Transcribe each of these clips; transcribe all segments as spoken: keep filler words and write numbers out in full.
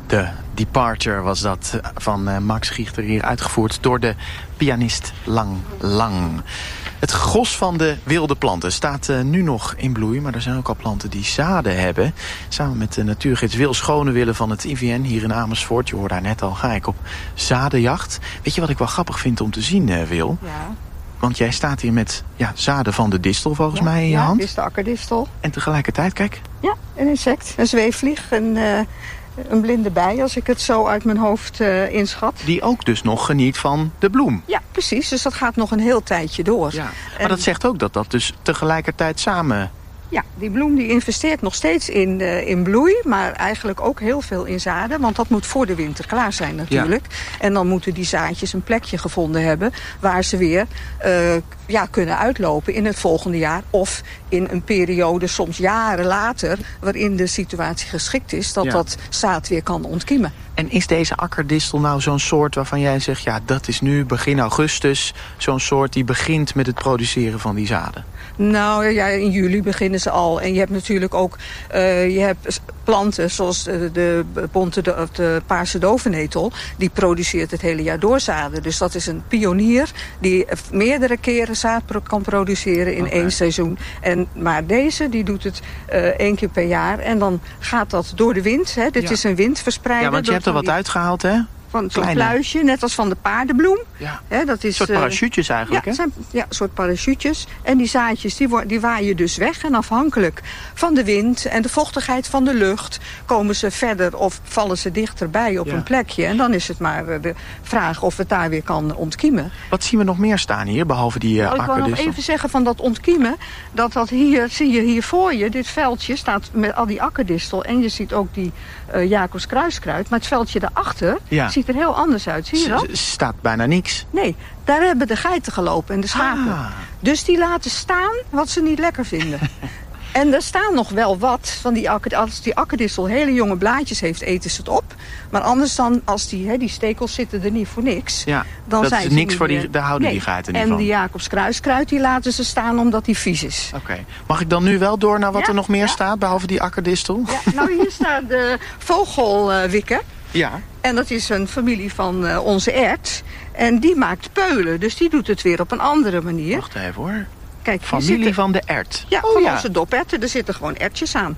De Departure was dat van uh, Max Gichter, hier uitgevoerd door de pianist Lang Lang. Het gros van de wilde planten staat uh, nu nog in bloei, maar er zijn ook al planten die zaden hebben. Samen met de natuurgids Wil Schonewille van het I V N hier in Amersfoort, je hoorde daar net al, ga ik op zadenjacht. Weet je wat ik wel grappig vind om te zien, uh, Wil? Ja. Want jij staat hier met ja, zaden van de distel volgens ja, mij in je ja, hand. Ja, dit is de akkerdistel. En tegelijkertijd, kijk. Ja, een insect, een zweefvlieg, een... Uh... Een blinde bij, als ik het zo uit mijn hoofd uh, inschat. Die ook dus nog geniet van de bloem. Ja, precies. Dus dat gaat nog een heel tijdje door. Ja. Maar en... dat zegt ook dat dat dus tegelijkertijd samen... Ja, die bloem die investeert nog steeds in, uh, in bloei, maar eigenlijk ook heel veel in zaden. Want dat moet voor de winter klaar zijn natuurlijk. Ja. En dan moeten die zaadjes een plekje gevonden hebben waar ze weer uh, ja, kunnen uitlopen in het volgende jaar. Of in een periode, soms jaren later, waarin de situatie geschikt is dat ja. dat zaad weer kan ontkiemen. En is deze akkerdistel nou zo'n soort waarvan jij zegt, ja, dat is nu begin augustus zo'n soort die begint met het produceren van die zaden? Nou ja, in juli beginnen ze al. En je hebt natuurlijk ook uh, je hebt planten zoals de, de bonte de, of de paarse dovenetel. Die produceert het hele jaar door zaden. Dus dat is een pionier die meerdere keren zaad kan produceren in okay. één seizoen. En, maar deze die doet het uh, één keer per jaar. En dan gaat dat door de wind. Hè. Dit ja. is een windverspreider. Ja, want je hebt er wat die... uitgehaald, hè? Van zo'n pluisje, net als van de paardenbloem. Ja. He, dat is, een soort parachutjes eigenlijk, ja, hè? Zijn, ja, een soort parachutjes. En die zaadjes, die, die waaien dus weg. En afhankelijk van de wind en de vochtigheid van de lucht... komen ze verder of vallen ze dichterbij op ja. een plekje. En dan is het maar de vraag of het daar weer kan ontkiemen. Wat zien we nog meer staan hier, behalve die uh, nou, ik wil nog even zeggen van dat ontkiemen... dat dat hier, zie je hier voor je, dit veldje staat met al die akkerdistel... en je ziet ook die uh, Jacobs kruiskruid. Maar het veldje daarachter... Ja. ziet er heel anders uit, zie je dat? Er staat bijna niks. Nee, daar hebben de geiten gelopen en de schapen. Ah. Dus die laten staan wat ze niet lekker vinden. En er staan nog wel wat van die akker, als die akkerdistel hele jonge blaadjes heeft, eten ze het op. Maar anders dan, als die, he, die stekels zitten er niet voor niks. Ja, dan dat zijn is ze niks voor die, meer... daar houden nee. die geiten niet en van. En die Jacobs kruiskruid, die laten ze staan omdat die vies is. Oké. Okay. Mag ik dan nu wel door naar wat ja? er nog meer ja? staat, behalve die akkerdistel? Ja, nou, hier staat de vogelwikker. Ja. En dat is een familie van uh, onze ert. En die maakt peulen, dus die doet het weer op een andere manier. Wacht even hoor. Kijk, familie zitten... van de ert. Ja, oh, van ja. onze doperten. Er zitten gewoon ertjes aan.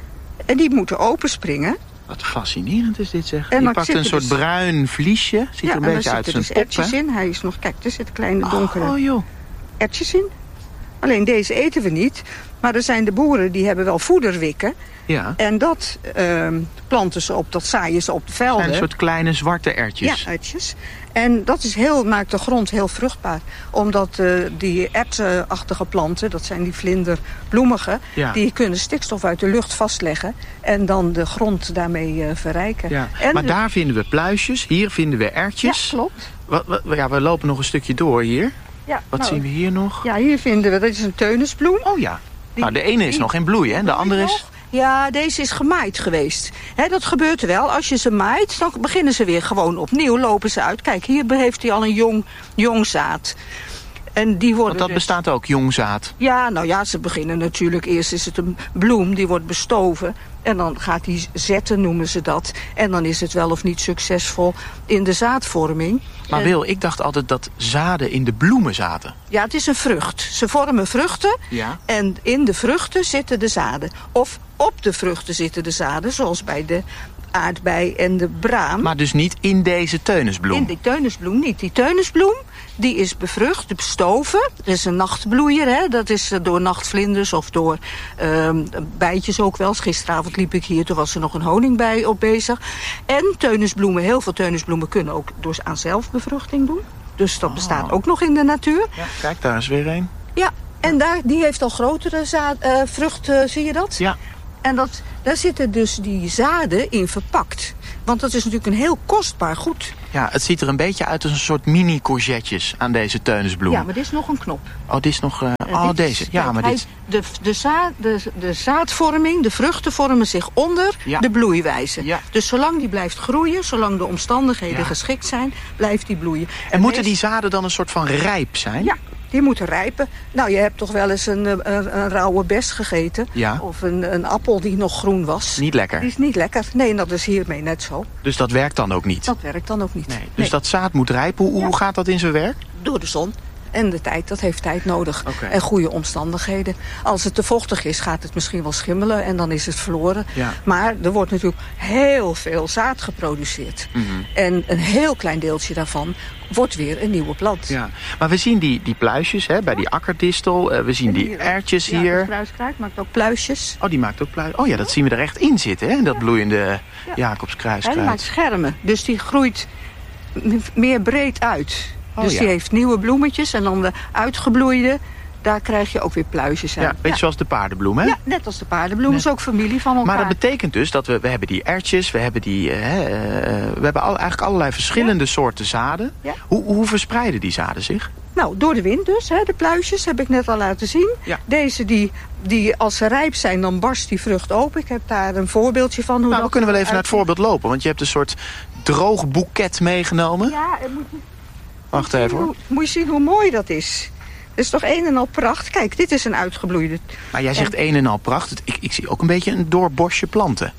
En die moeten openspringen. Wat fascinerend is dit zeg. En je pakt een dus... soort bruin vliesje. Ziet ja, er een beetje uit zijn dus pop. ertjes hè? in. Hij is nog, kijk, er zitten kleine donkere oh, joh. ertjes in. Alleen deze eten we niet. Maar er zijn de boeren die hebben wel voederwikken. Ja. En dat uh, planten ze op, dat zaaien ze op de velden. Het zijn een soort kleine zwarte ertjes. Ja, ertjes. En dat is heel, maakt de grond heel vruchtbaar. Omdat uh, die ertachtige planten, dat zijn die vlinderbloemige... Ja. die kunnen stikstof uit de lucht vastleggen... en dan de grond daarmee uh, verrijken. Ja. En maar de... daar vinden we pluisjes, hier vinden we ertjes. Ja, klopt. Wat, wat, ja, we lopen nog een stukje door hier. Ja, wat nou, zien we hier nog? Ja, hier vinden we, dat is een teunisbloem. Oh ja. Die, nou, de ene is die, nog in bloei, hè? De andere is... Ja, deze is gemaaid geweest. He, dat gebeurt wel. Als je ze maait, dan beginnen ze weer gewoon opnieuw. Lopen ze uit. Kijk, hier heeft hij al een jong, jong zaad. En die worden Want dat dus... bestaat ook, jong zaad. Ja, nou ja, ze beginnen natuurlijk. Eerst is het een bloem, die wordt bestoven. En dan gaat die zetten, noemen ze dat. En dan is het wel of niet succesvol in de zaadvorming. Maar Wil, ik dacht altijd dat zaden in de bloemen zaten. Ja, het is een vrucht. Ze vormen vruchten. Ja. En in de vruchten zitten de zaden. Of op de vruchten zitten de zaden, zoals bij de aardbei en de braam. Maar dus niet in deze teunisbloem? In die teunisbloem niet. Die teunisbloem, die is bevrucht, bestoven. Dat is een nachtbloeier, hè. Dat is door nachtvlinders of door uh, bijtjes ook wel. Gisteravond liep ik hier, toen was er nog een honingbij op bezig. En teunisbloemen, heel veel teunisbloemen kunnen ook door aan zelfbevruchting doen. Dus dat oh. bestaat ook nog in de natuur. Ja, kijk, daar is weer een. Ja, en daar, die heeft al grotere zaad, uh, vruchten, zie je dat? Ja. En dat, daar zitten dus die zaden in verpakt. Want dat is natuurlijk een heel kostbaar goed. Ja, het ziet er een beetje uit als een soort mini-courgettes aan deze teunisbloem. Ja, maar dit is nog een knop. Oh, dit is nog... Uh, oh, dit deze. Is, ja, kijk, maar hij, dit... de, de, zaad, de, de zaadvorming, de vruchten vormen zich onder ja. de bloeiwijze. Ja. Dus zolang die blijft groeien, zolang de omstandigheden ja. geschikt zijn, blijft die bloeien. En, en moeten deze... die zaden dan een soort van rijp zijn? Ja. Die moeten rijpen. Nou, je hebt toch wel eens een, een, een rauwe bes gegeten. Ja. Of een, een appel die nog groen was. Niet lekker. Die is niet lekker. Nee, dat is hiermee net zo. Dus dat werkt dan ook niet? Dat werkt dan ook niet. Nee. Dus nee. dat zaad moet rijpen. Hoe, Ja. hoe gaat dat in zijn werk? Door de zon. En de tijd, dat heeft tijd nodig. Okay. En goede omstandigheden. Als het te vochtig is, gaat het misschien wel schimmelen. En dan is het verloren. Ja. Maar er wordt natuurlijk heel veel zaad geproduceerd. Mm-hmm. En een heel klein deeltje daarvan wordt weer een nieuwe plant. Ja. Maar we zien die, die pluisjes hè, bij die akkerdistel. Uh, we zien En die hier ook. erwtjes Ja, hier. de kruiskruid maakt ook pluisjes. Oh, die maakt ook pluis. Oh ja, dat zien we er echt in zitten, hè? In dat bloeiende Ja. Jacobskruiskruid. Hij maakt schermen. Dus die groeit m- meer breed uit. Oh, dus ja. die heeft nieuwe bloemetjes. En dan de uitgebloeide, daar krijg je ook weer pluisjes aan. Ja, beetje zoals de paardenbloem, hè? Ja, net als de paardenbloem. Nee. Is ook familie van elkaar. Maar dat betekent dus dat we, we hebben die erwtjes, we hebben, die, uh, uh, we hebben al, eigenlijk allerlei verschillende ja. soorten zaden. Ja. Hoe, hoe verspreiden die zaden zich? Nou, door de wind dus. Hè, de pluisjes heb ik net al laten zien. Ja. Deze, die, die, als ze rijp zijn, dan barst die vrucht open. Ik heb daar een voorbeeldje van. Hoe Nou, dat dan kunnen we wel even naar uitziet. het voorbeeld lopen. Want je hebt een soort droog boeket meegenomen. Ja, en moet je, Wacht moet je even zien hoor. hoe, moet je zien hoe mooi dat is. Het is toch een en al pracht. Kijk, dit is een uitgebloeide. Maar jij zegt een en al pracht. Ik, ik zie ook een beetje een doorbosje planten.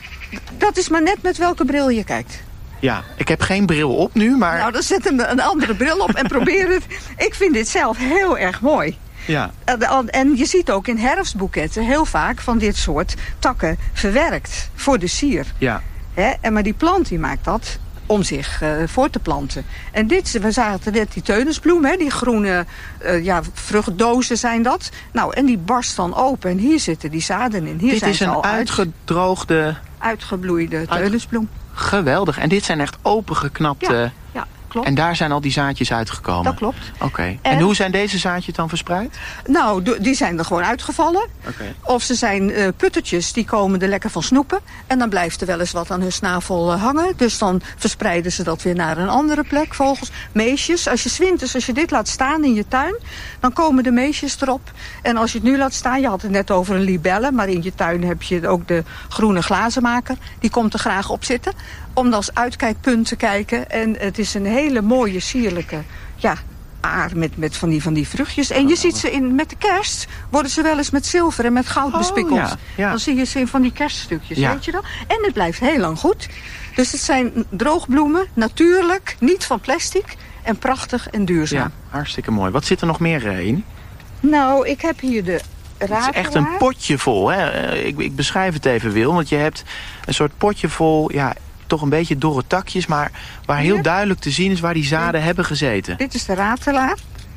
Dat is maar net met welke bril je kijkt. Ja, ik heb geen bril op nu, maar... Nou, dan zet hem een andere bril op en probeer het. Ik vind dit zelf heel erg mooi. Ja. En je ziet ook in herfstboeketten heel vaak van dit soort takken verwerkt voor de sier. Ja. Hè? En maar die plant die maakt dat om zich uh, voor te planten. En dit, we zagen net die teunisbloem, hè? Die groene uh, ja, vruchtdozen zijn dat. Nou, en die barst dan open en hier zitten die zaden in. Hier Dit zijn is ze een al uitgedroogde... uit, uitgebloeide teunisbloem. Geweldig. En dit zijn echt opengeknapte... Ja, ja, klopt. En daar zijn al die zaadjes uitgekomen? Dat klopt. Oké. Okay. En, En- en hoe zijn deze zaadjes dan verspreid? Nou, do- die zijn er gewoon uitgevallen. Oké. Of ze zijn uh, puttertjes, die komen er lekker van snoepen. En dan blijft er wel eens wat aan hun snavel uh, hangen. Dus dan verspreiden ze dat weer naar een andere plek. Vogels, meesjes. Als je 's winters, als je dit laat staan in je tuin, dan komen de meesjes erop. En als je het nu laat staan, je had het net over een libelle, maar in je tuin heb je ook de groene glazenmaker. Die komt er graag op zitten. Om als uitkijkpunt te kijken. En het is een hele mooie, sierlijke, ja, aar met, met van, die, van die vruchtjes. En je ziet ze in, met de kerst, worden ze wel eens met zilver en met goud Oh, bespikkeld. ja, ja. Dan zie je ze in van die kerststukjes, Ja. weet je dat? En het blijft heel lang goed. Dus het zijn droogbloemen, natuurlijk, niet van plastic. En prachtig en duurzaam. Ja, hartstikke mooi. Wat zit er nog meer uh, in? Nou, ik heb hier de ratelaar. Het is echt een potje vol. Hè? Uh, ik, ik beschrijf het even, Wil. Want je hebt een soort potje vol... Ja, toch een beetje dorre takjes, maar waar heel Hier? duidelijk te zien is waar die zaden hebben gezeten. Dit is de ratelaar.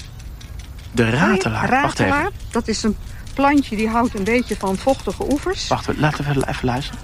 De ratelaar. Wacht Ratelaar, even. dat is een plantje die houdt een beetje van vochtige oevers. Wacht, laten we even, even luisteren.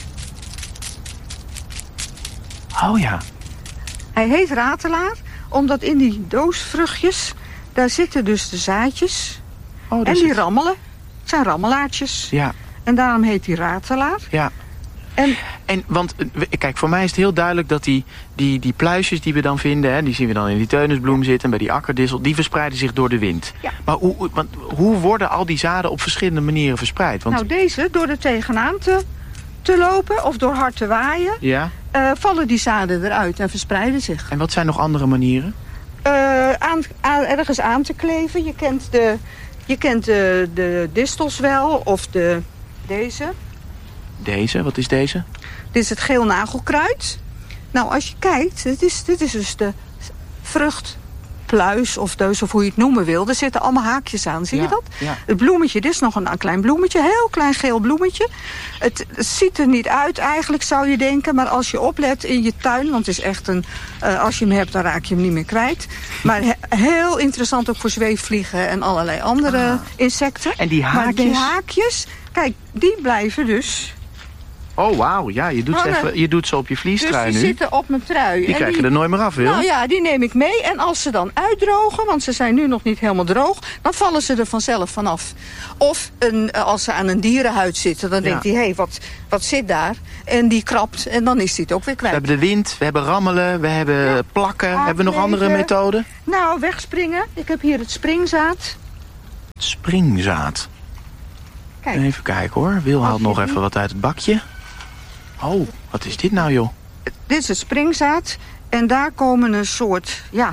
Oh ja. Hij heet ratelaar, omdat in die doosvruchtjes, daar zitten dus de zaadjes. Oh, En dat die is... rammelen. Het zijn rammelaartjes. Ja, En daarom heet die ratelaar. ja. En En, want, uh, we- kijk, voor mij is het heel duidelijk dat die, die, die pluisjes die we dan vinden... Hè, die zien we dan in die teunisbloem zitten, bij die akkerdissel... die verspreiden zich door de wind. Ja. Maar hoe, hoe- want, hoe worden al die zaden op verschillende manieren verspreid? Want, nou, deze, door er tegenaan te, te lopen of door hard te waaien, ja? eh, vallen die zaden eruit en verspreiden zich. En wat zijn nog andere manieren? Eh, aan, aan, ergens aan te kleven. Je kent de, je kent de, de distels wel, of de, deze. Deze, wat is deze? Dit is het geel nagelkruid. Nou, als je kijkt, dit is, dit is dus de vruchtpluis of deus of hoe je het noemen wil. Er zitten allemaal haakjes aan, zie Ja, je dat? ja. Het bloemetje, dit is nog een, een klein bloemetje, heel klein geel bloemetje. Het, het ziet er niet uit eigenlijk, zou je denken. Maar als je oplet in je tuin, want het is echt een... Uh, als je hem hebt, dan raak je hem niet meer kwijt. Maar he, heel interessant ook voor zweefvliegen en allerlei andere Ah. insecten. En die Maar haakjes? die haakjes, kijk, die blijven dus... Oh, wauw. Ja, je doet, ze Hangen. even, je doet ze op je Dus vliestrui die nu. zitten op mijn trui. Die En krijg je er nooit meer af, Wil. Nou ja, die neem ik mee. En als ze dan uitdrogen, want ze zijn nu nog niet helemaal droog, dan vallen ze er vanzelf vanaf. Of een, als ze aan een dierenhuid zitten, dan Ja. denkt hij, hé, hey, wat, wat zit daar? En die krabt en dan is hij het ook weer We kwijt. hebben de wind, we hebben rammelen, we hebben Ja. plakken. Hebben we nog andere Aankleven. methoden? Nou, wegspringen. Ik heb hier het springzaad. Springzaad. Kijk, Even kijken hoor. Wil haalt Als je nog die- even wat uit het bakje. Oh, wat is dit nou joh? dit is het springzaad. En daar komen een soort, ja,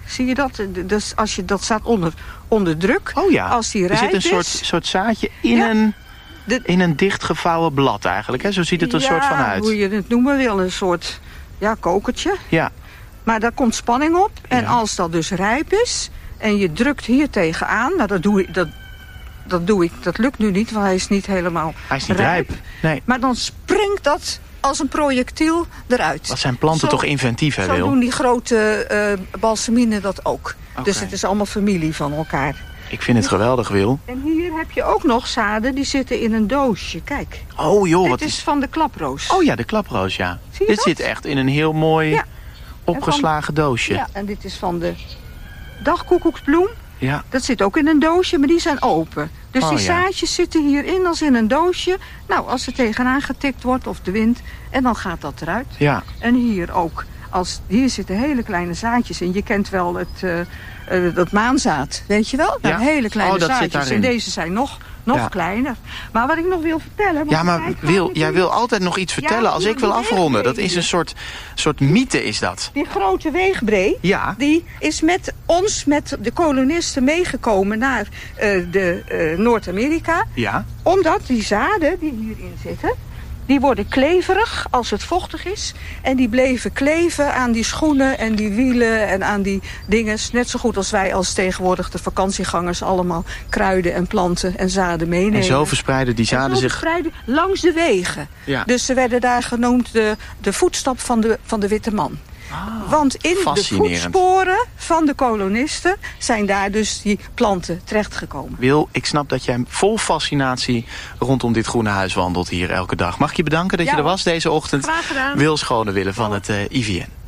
zie je dat? Dus als je, dat staat onder, onder druk. Oh ja, als die er rijp zit een is, soort, soort zaadje in, ja. een, de, in een dichtgevouwen blad eigenlijk. Hè? Zo ziet het er ja, soort van uit. Hoe je het noemen wil, een soort ja, kokertje. Ja. Maar daar komt spanning op. En ja. als dat dus rijp is en je drukt hier tegenaan, nou dat doe ik, dat, dat doe ik, dat lukt nu niet, want hij is niet helemaal Hij is niet rijp. rijp. Nee. Maar dan springt dat als een projectiel eruit. Wat zijn planten zo, toch inventief, hè, Wil? Zo doen die grote uh, balsaminen dat ook. Okay. Dus het is allemaal familie van elkaar. Ik vind het geweldig, Wil. En hier heb je ook nog zaden, die zitten in een doosje. Kijk. Oh joh, Dit wat is, is van de klaproos. Oh ja, de klaproos, ja. Zie je dit dat? zit echt in een heel mooi ja. opgeslagen van, doosje. Ja, en dit is van de dagkoekoeksbloem. Ja. Dat zit ook in een doosje, maar die zijn open. Dus oh, die ja. zaadjes zitten hierin als in een doosje. Nou, als er tegenaan getikt wordt of de wind, en dan gaat dat eruit. Ja. En hier ook. Als, hier zitten hele kleine zaadjes in. Je kent wel het, uh, uh, dat maanzaad, weet je wel? Nou, ja. hele kleine oh, dat zaadjes. Zit daarin. En deze zijn nog, nog ja. kleiner. Maar wat ik nog wil vertellen... Ja, maar wil, jij wil altijd nog iets vertellen ja, als ik wil afronden. Dat is een soort, soort mythe, is dat. Die grote weegbree, ja. die is met ons, met de kolonisten meegekomen naar uh, de uh, Noord-Amerika. Ja. Omdat die zaden die hierin zitten, die worden kleverig als het vochtig is. En die bleven kleven aan die schoenen en die wielen en aan die dingen. Net zo goed als wij als tegenwoordig de vakantiegangers allemaal kruiden en planten en zaden meenemen. En zo verspreiden die zaden zich... verspreiden langs de wegen. Ja. Dus ze werden daar genoemd de, de voetstap van de, van de witte man. Ah, Want in de voetsporen van de kolonisten zijn daar dus die planten terechtgekomen. Wil, ik snap dat jij vol fascinatie rondom dit groene huis wandelt hier elke dag. Mag ik je bedanken dat ja, je er was deze ochtend? Graag gedaan. Wil Schonewille van het uh, I V N.